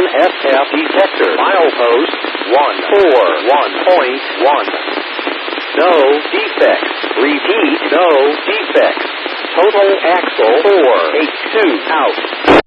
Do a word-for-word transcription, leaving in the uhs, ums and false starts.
F F detector. Milepost one four one point one. No defects. Repeat, no defects. Total axle four eight two out.